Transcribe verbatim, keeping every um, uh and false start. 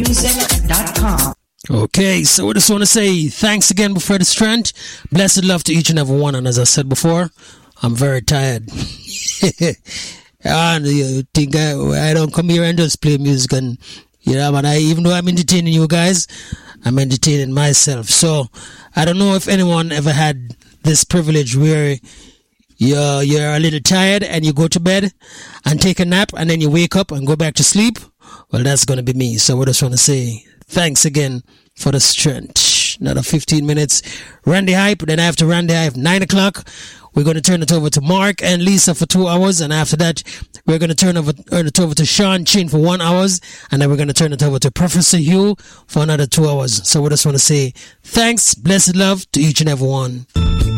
music dot com. Okay, so I just want to say thanks again before the strength. Blessed love to each and every one. And as I said before, I'm very tired. And you think I, I don't come here and just play music and, you know, but I, even though I'm entertaining you guys, I'm entertaining myself. So I don't know if anyone ever had this privilege where you're, you're a little tired and you go to bed and take a nap and then you wake up and go back to sleep. Well, that's going to be me. So I just want to say thanks again for the strength. Another fifteen minutes. Randy Hype. Then after Randy Hype, nine o'clock, we're going to turn it over to Mark and Lisa for two hours. And after that, we're going to turn, over, turn it over to Sean Chin for one hour. And then we're going to turn it over to Professor Hugh for another two hours. So we just want to say thanks, blessed love to each and every one.